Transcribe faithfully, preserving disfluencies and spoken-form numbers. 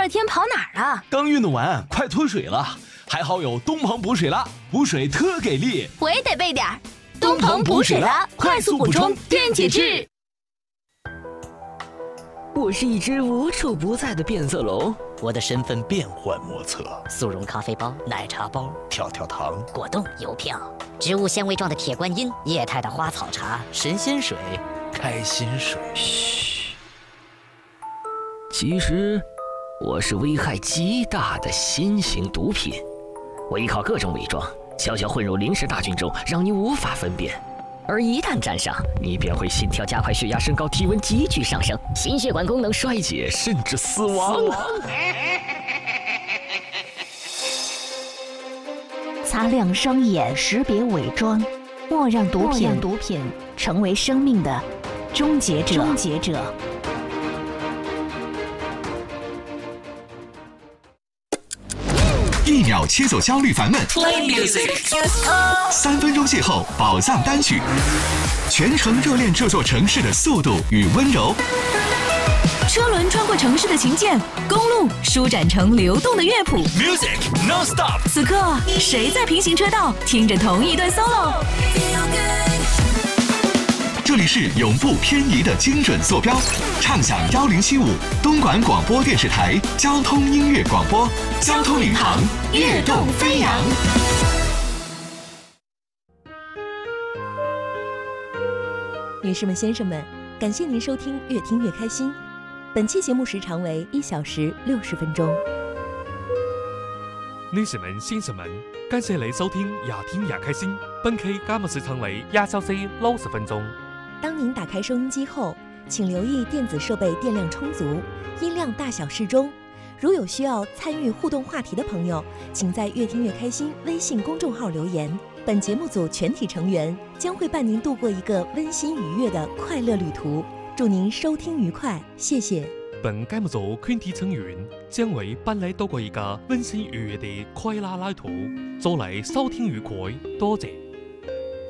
了天跑哪儿了？ 刚运动完，快脱水了。还好有东鹏补水了，补水特给力。 我也得备点儿。东鹏补水了，快速补充电解质。 我是一只无处不在的变色龙， 我的身份变幻莫测， 速溶咖啡包、奶茶包、 跳跳糖、 果冻、邮票、植物纤维状的铁观音、液态的花草茶、神仙水、 开心水。 嘘，其实我是危害极大的新型毒品，我依靠各种伪装，悄悄混入零食大军中，让你无法分辨。而一旦沾上，你便会心跳加快、血压升高、体温急剧上升、心血管功能衰竭，甚至死亡。 擦亮双眼，识别伪装，莫让毒品毒品成为生命的终结者。终结者。 一秒切走焦虑烦闷， Play music， 三分钟邂逅宝藏单曲，全程热恋这座城市的速度与温柔。 车轮穿过城市的琴键，公路舒展成流动的乐谱。 Music non stop。 此刻，谁在平行车道听着同一段 solo？ 这里是永不偏移的精准坐标，畅享幺零七五东莞广播电视台交通音乐广播，交通领航，跃动飞扬。 女士们、先生们，感谢您收听《越听越开心》。本期节目时长为一小时六十分钟。 女士们、先生们，感谢你收听《越听越开心》。本期节目时长为一小时六十分钟。 当您打开收音机后，请留意电子设备电量充足，音量大小适中。如有需要参与互动话题的朋友，请在越听越开心微信公众号留言。本节目组全体成员将会伴您度过一个温馨愉悦的快乐旅途。祝您收听愉快，谢谢。 本节目组全体成员将会伴你度过一个温馨愉悦的快乐旅途。祝你收听愉快，多谢。